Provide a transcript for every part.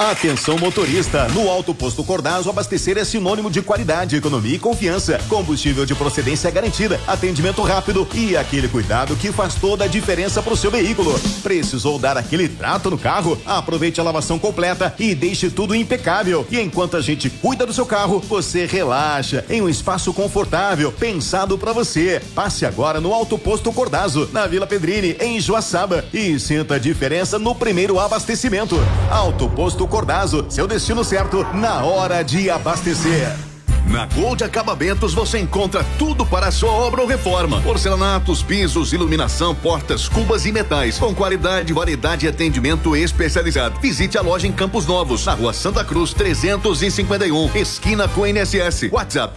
Atenção motorista, no Alto Posto Cordazo abastecer é sinônimo de qualidade, economia e confiança. Combustível de procedência garantida, atendimento rápido e aquele cuidado que faz toda a diferença pro seu veículo. Precisou dar aquele trato no carro? Aproveite a lavação completa e deixe tudo impecável. E enquanto a gente cuida do seu carro, você relaxa em um espaço confortável, pensado para você. Passe agora no Alto Posto Cordazo, na Vila Pedrini, em Joaçaba, e sinta a diferença no primeiro abastecimento. Alto Posto Cordazo, seu destino certo na hora de abastecer. Na Gold Acabamentos você encontra tudo para a sua obra ou reforma: porcelanatos, pisos, iluminação, portas, cubas e metais, com qualidade, variedade e atendimento especializado. Visite a loja em Campos Novos, na Rua Santa Cruz 351, esquina com INSS. WhatsApp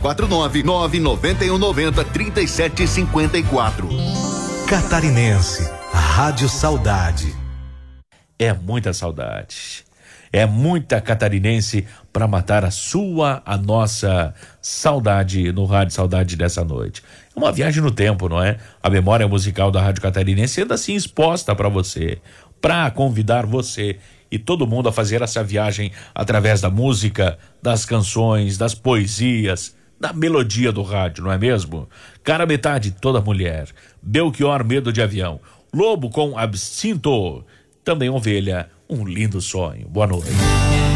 49991903754. Catarinense, Rádio Saudade. É muita saudade. É muita catarinense para matar a nossa saudade no Rádio Saudade dessa noite. É uma viagem no tempo, não é? A memória musical da Rádio Catarinense sendo assim exposta para você, para convidar você e todo mundo a fazer essa viagem através da música, das canções, das poesias, da melodia do rádio, não é mesmo? Cara metade, toda mulher. Belchior, Medo de Avião. Lobo com Absinto. Também Ovelha, Um Lindo Sonho. Boa noite.